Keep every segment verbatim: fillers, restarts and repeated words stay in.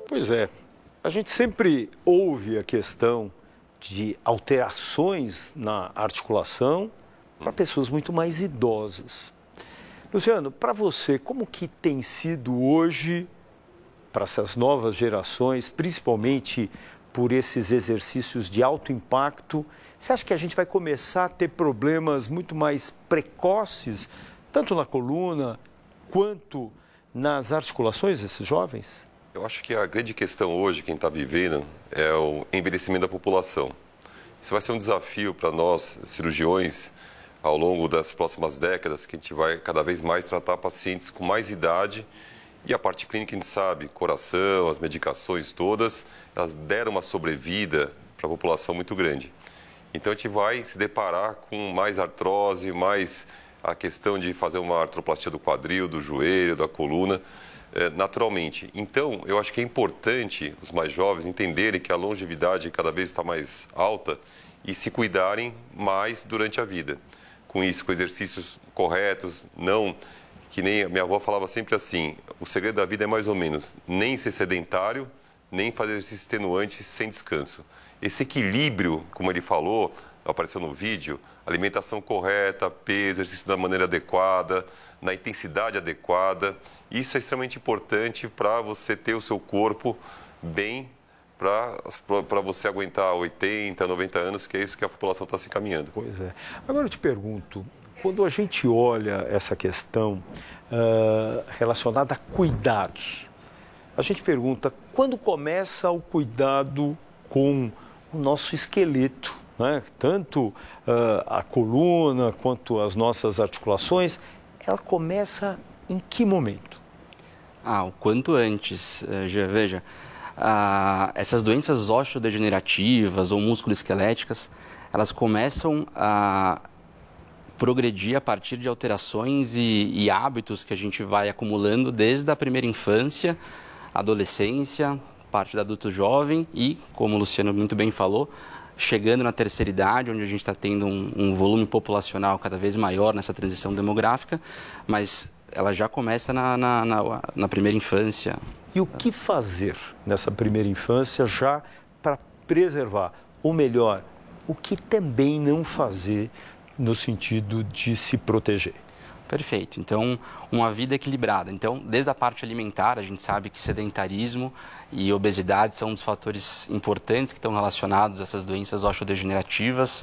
Pois é, a gente sempre ouve a questão de alterações na articulação para pessoas muito mais idosas. Luciano, para você, como que tem sido hoje, para essas novas gerações, principalmente por esses exercícios de alto impacto, você acha que a gente vai começar a ter problemas muito mais precoces, tanto na coluna quanto nas articulações desses jovens? Eu acho que a grande questão hoje, quem está vivendo, é o envelhecimento da população. Isso vai ser um desafio para nós, cirurgiões, ao longo das próximas décadas, que a gente vai cada vez mais tratar pacientes com mais idade. E a parte clínica, a gente sabe, coração, as medicações todas, elas deram uma sobrevida para a população muito grande. Então a gente vai se deparar com mais artrose, mais a questão de fazer uma artroplastia do quadril, do joelho, da coluna, naturalmente. Então, eu acho que é importante os mais jovens entenderem que a longevidade cada vez está mais alta e se cuidarem mais durante a vida. Com isso, com exercícios corretos, não... Que nem a minha avó falava sempre assim, o segredo da vida é mais ou menos nem ser sedentário, nem fazer exercícios extenuantes sem descanso. Esse equilíbrio, como ele falou, apareceu no vídeo, alimentação correta, peso, exercício da maneira adequada, na intensidade adequada, isso é extremamente importante para você ter o seu corpo bem, para você aguentar oitenta, noventa anos, que é isso que a população está se encaminhando. Pois é. Agora eu te pergunto, quando a gente olha essa questão uh, relacionada a cuidados, a gente pergunta quando começa o cuidado com o nosso esqueleto, né? Tanto uh, a coluna quanto as nossas articulações, ela começa em que momento? Ah, o quanto antes, já veja, ah, essas doenças osteodegenerativas ou músculo-esqueléticas, elas começam a progredir a partir de alterações e, e hábitos que a gente vai acumulando desde a primeira infância, adolescência, parte do adulto jovem e, como o Luciano muito bem falou, chegando na terceira idade, onde a gente está tendo um, um volume populacional cada vez maior nessa transição demográfica, mas ela já começa na, na, na, na primeira infância. E o que fazer nessa primeira infância já para preservar? Ou melhor, o que também não fazer no sentido de se proteger? Perfeito. Então, uma vida equilibrada. Então, desde a parte alimentar, a gente sabe que sedentarismo e obesidade são um dos fatores importantes que estão relacionados a essas doenças osteodegenerativas.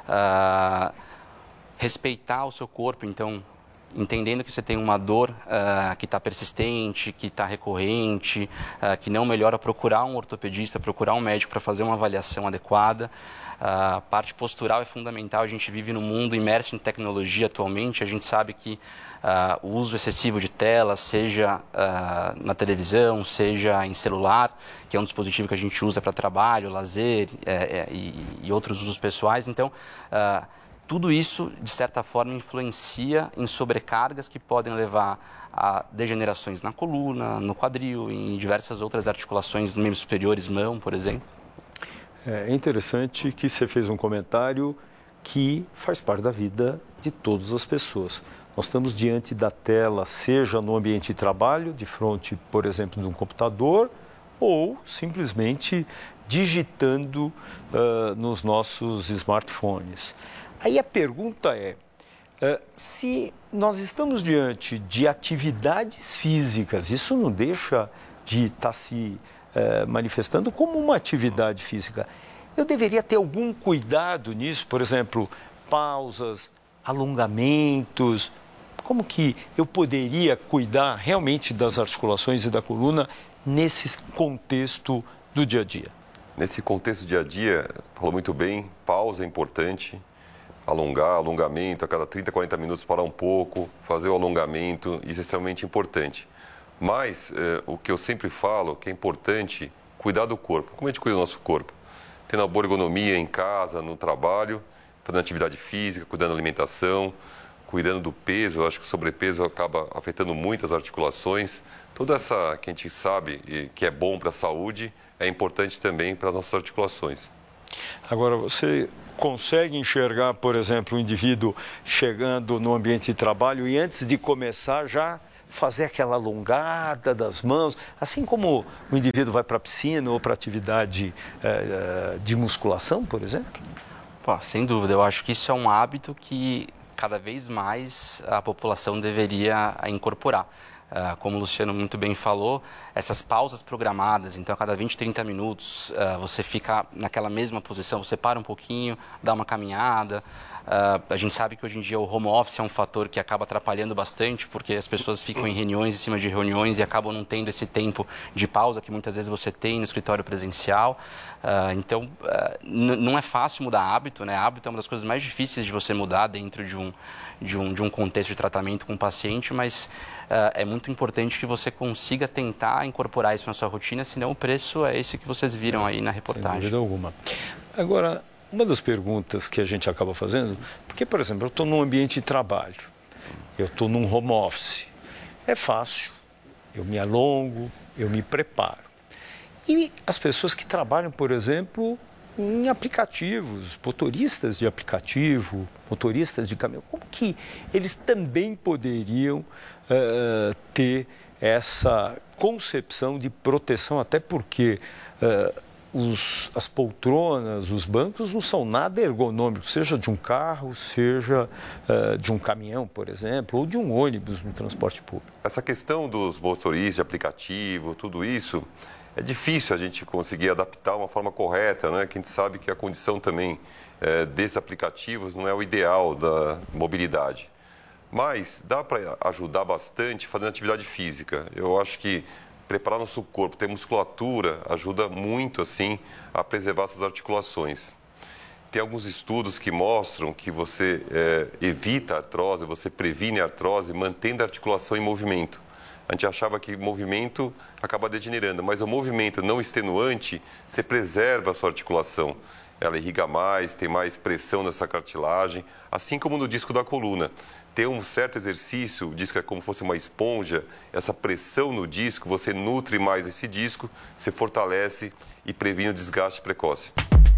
Uh, respeitar o seu corpo, então, entendendo que você tem uma dor uh, que está persistente, que está recorrente, uh, que não melhora, procurar um ortopedista, procurar um médico para fazer uma avaliação adequada. A uh, parte postural é fundamental, a gente vive num mundo imerso em tecnologia atualmente, a gente sabe que uh, o uso excessivo de telas, seja uh, na televisão, seja em celular, que é um dispositivo que a gente usa para trabalho, lazer é, é, e, e outros usos pessoais, então uh, tudo isso, de certa forma, influencia em sobrecargas que podem levar a degenerações na coluna, no quadril, em diversas outras articulações, membros superiores, mão, por exemplo. É interessante que você fez um comentário que faz parte da vida de todas as pessoas. Nós estamos diante da tela, seja no ambiente de trabalho, de frente, por exemplo, de um computador, ou simplesmente digitando uh, nos nossos smartphones. Aí a pergunta é, uh, se nós estamos diante de atividades físicas, isso não deixa de estar se uh, manifestando como uma atividade física. Eu deveria ter algum cuidado nisso, por exemplo, pausas, alongamentos. Como que eu poderia cuidar realmente das articulações e da coluna nesse contexto do dia a dia? Nesse contexto do dia a dia, falou muito bem, pausa é importante. Alongar, alongamento, a cada trinta, quarenta minutos parar um pouco, fazer o alongamento, isso é extremamente importante. Mas eh, o que eu sempre falo, que é importante, cuidar do corpo. Como a gente cuida do nosso corpo? Tendo uma boa ergonomia em casa, no trabalho, fazendo atividade física, cuidando da alimentação, cuidando do peso. Eu acho que o sobrepeso acaba afetando muito as articulações. Toda essa que a gente sabe que é bom para a saúde, é importante também para as nossas articulações. Agora, você consegue enxergar, por exemplo, o indivíduo chegando no ambiente de trabalho e antes de começar já fazer aquela alongada das mãos, assim como o indivíduo vai para a piscina ou para atividade eh, de musculação, por exemplo? Pô, sem dúvida, eu acho que isso é um hábito que cada vez mais a população deveria incorporar. Uh, como o Luciano muito bem falou, essas pausas programadas, então a cada vinte, trinta minutos uh, você fica naquela mesma posição, você para um pouquinho, dá uma caminhada. Uh, a gente sabe que hoje em dia o home office é um fator que acaba atrapalhando bastante, porque as pessoas ficam em reuniões, em cima de reuniões e acabam não tendo esse tempo de pausa que muitas vezes você tem no escritório presencial. Uh, então, uh, não é fácil mudar hábito, né? Hábito é uma das coisas mais difíceis de você mudar dentro de um, de um, de um contexto de tratamento com o paciente, mas uh, é muito importante que você consiga tentar incorporar isso na sua rotina, senão o preço é esse que vocês viram aí na reportagem. Sem dúvida alguma. Agora, uma das perguntas que a gente acaba fazendo, porque, por exemplo, eu estou num ambiente de trabalho, eu estou num home office, é fácil, eu me alongo, eu me preparo. E as pessoas que trabalham, por exemplo, em aplicativos, motoristas de aplicativo, motoristas de caminhão, como que eles também poderiam uh, ter essa concepção de proteção, até porque uh, os, as poltronas, os bancos não são nada ergonômicos, seja de um carro, seja uh, de um caminhão, por exemplo, ou de um ônibus no transporte público. Essa questão dos motoristas de aplicativo, tudo isso, é difícil a gente conseguir adaptar uma forma correta, né? Que a gente sabe que a condição também é, desses aplicativos não é o ideal da mobilidade. Mas dá para ajudar bastante fazendo atividade física. Eu acho que preparar nosso corpo, ter musculatura, ajuda muito, assim, a preservar essas articulações. Tem alguns estudos que mostram que você é, evita a artrose, você previne a artrose, mantendo a articulação em movimento. A gente achava que movimento acaba degenerando, mas o movimento não extenuante, você preserva a sua articulação. Ela irriga mais, tem mais pressão nessa cartilagem, assim como no disco da coluna. Tem um certo exercício, o disco é como se fosse uma esponja, essa pressão no disco, você nutre mais esse disco, você fortalece e previne o desgaste precoce.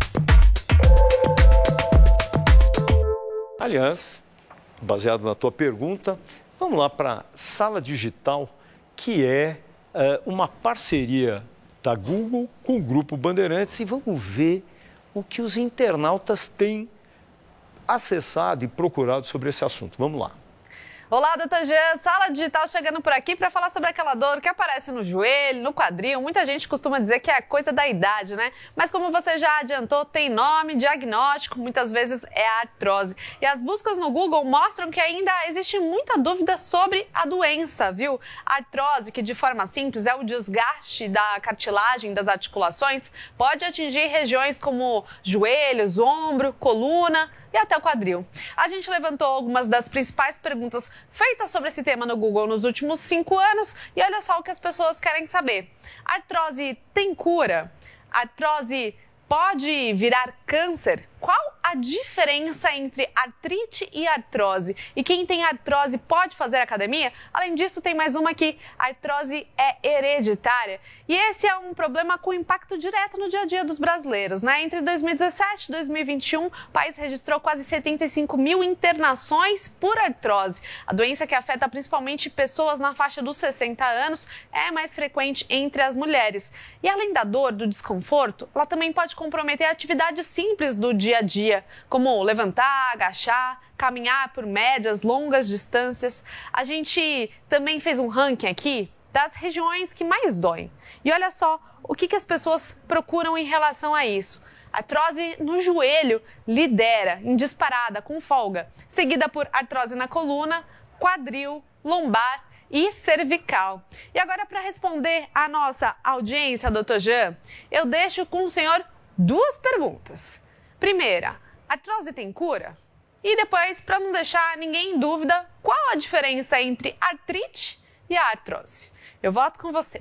Aliás, baseado na tua pergunta, vamos lá para a Sala Digital, que é uh, uma parceria da Google com o Grupo Bandeirantes, e vamos ver o que os internautas têm acessado e procurado sobre esse assunto. Vamos lá. Olá, doutor Jean. Sala Digital chegando por aqui para falar sobre aquela dor que aparece no joelho, no quadril. Muita gente costuma dizer que é coisa da idade, né? Mas como você já adiantou, tem nome, diagnóstico, muitas vezes é a artrose. E as buscas no Google mostram que ainda existe muita dúvida sobre a doença, viu? A artrose, que de forma simples é o desgaste da cartilagem das articulações, pode atingir regiões como joelhos, ombro, coluna e até o quadril. A gente levantou algumas das principais perguntas feitas sobre esse tema no Google nos últimos cinco anos e olha só o que as pessoas querem saber. A artrose tem cura? A artrose pode virar câncer? Qual a diferença entre artrite e artrose? E quem tem artrose pode fazer academia? Além disso, tem mais uma aqui. A artrose é hereditária. E esse é um problema com impacto direto no dia a dia dos brasileiros, né? Entre dois mil e dezessete e dois mil e vinte e um, o país registrou quase setenta e cinco mil internações por artrose. A doença, que afeta principalmente pessoas na faixa dos sessenta anos, é mais frequente entre as mulheres. E além da dor, do desconforto, ela também pode comprometer atividades simples do dia a dia, como levantar, agachar, caminhar por médias, longas distâncias. A gente também fez um ranking aqui das regiões que mais doem. E olha só o que, que as pessoas procuram em relação a isso. Artrose no joelho lidera em disparada, com folga, seguida por artrose na coluna, quadril, lombar e cervical. E agora, para responder à nossa audiência, doutor Jean, eu deixo com o senhor duas perguntas. Primeira, artrose tem cura? E depois, para não deixar ninguém em dúvida, qual a diferença entre artrite e a artrose? Eu volto com você.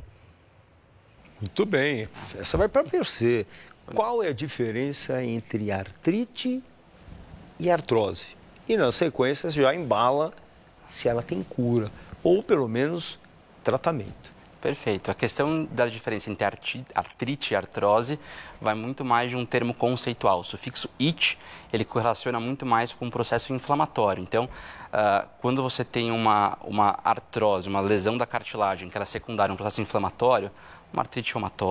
Muito bem, essa vai para você. Qual é a diferença entre artrite e artrose? E na sequência já embala se ela tem cura, ou pelo menos tratamento. Perfeito. A questão da diferença entre artrite e artrose vai muito mais de um termo conceitual. O sufixo "it", ele correlaciona muito mais com um processo inflamatório. Então, uh, quando você tem uma, uma artrose, uma lesão da cartilagem, que era secundária a um processo inflamatório, uma artrite reumatoide,